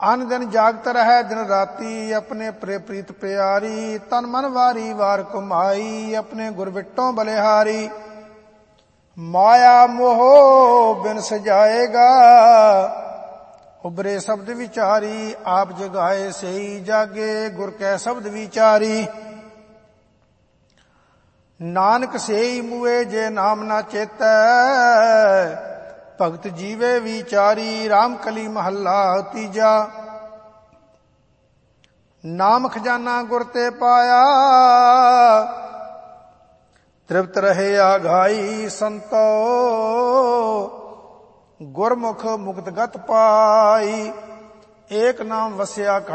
ਅਨ ਦਿਨ ਜਾਗਤ ਰਹੈ ਦਿਨ ਰਾਤੀ, ਆਪਣੇ ਪ੍ਰੀਤ ਪਿਆਰੀ। ਤਨ ਮਨ ਵਾਰੀ ਵਾਰ ਘੁਮਾਈ, ਆਪਣੇ ਗੁਰ ਵਿਟੋਂ ਬਲਿਹਾਰੀ। ਮਾਇਆ ਮੋਹ ਬਿਨ ਸਜਾਏਗਾ, ਉਬਰੇ ਸ਼ਬਦ ਵਿਚਾਰੀ। ਆਪ ਜਗਾਏ ਸਈ ਜਾਗੇ, ਗੁਰ ਕੈ ਸ਼ਬਦ ਵਿਚਾਰੀ। ਨਾਨਕ ਸੇਈ ਮੂਏ ਜੇ ਨਾਮ ਨਾ ਚੇਤੈ, ਭਗਤ ਜੀਵੇ ਵਿਚਾਰੀ। ਰਾਮ ਕਲੀ ਮਹੱਲਾ ਤੀਜਾ। ਨਾਮ ਖਜ਼ਾਨਾ ਗੁਰ ਤੇ ਪਾਇਆ, ਤ੍ਰਿਪਤ ਰਹੇ ਆਘਾਈ। ਸੰਤੋ ਗੁਰਮੁਖ ਮੁਕਤ ਗਤ ਪਾਈ, ਏਕ ਨਾਮ ਵਸਿਆ